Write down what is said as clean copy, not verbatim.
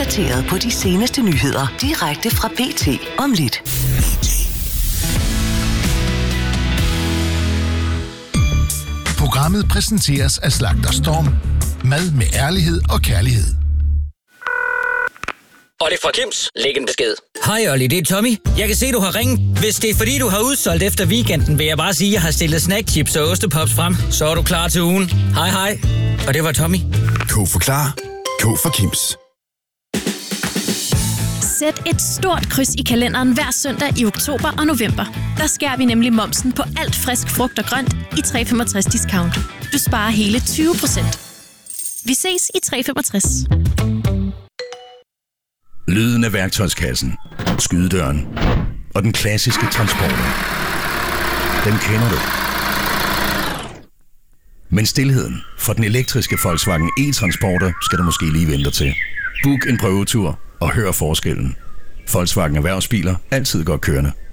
opdateret på de seneste nyheder direkte fra BT om lidt. Programmet præsenteres af Slagter Storm. Mad med ærlighed og kærlighed. Olli fra Kims, læg en besked. Hej Olli, det er Tommy. Jeg kan se, du har ringet. Hvis det er fordi, du har udsolgt efter weekenden, vil jeg bare sige, at jeg har stillet snackchips og ostepops frem. Så er du klar til ugen. Hej hej. Og det var Tommy. K for klar. K for Kims. Sæt et stort kryds i kalenderen hver søndag i oktober og november. Der skærer vi nemlig momsen på alt frisk frugt og grønt i 365 discount. Du sparer hele 20%. Vi ses i 365. Lyden af værktøjskassen, skydedøren og den klassiske transporter. Den kender du. Men stilheden for den elektriske Volkswagen e-Transporter skal du måske lige vente til. Book en prøvetur og hør forskellen. Volkswagen Erhvervsbiler, altid godt kørende.